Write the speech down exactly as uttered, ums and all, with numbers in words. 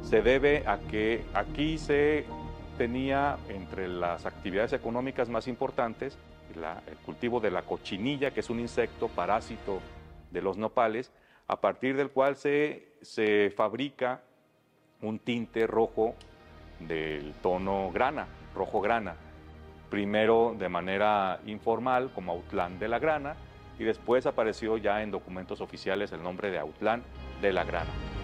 se debe a que aquí se tenía entre las actividades económicas más importantes la, el cultivo de la cochinilla, que es un insecto parásito de los nopales, a partir del cual se, se fabrica un tinte rojo del tono grana, rojo grana. Primero de manera informal como Autlán de la Grana y después apareció ya en documentos oficiales el nombre de Autlán de la Grana.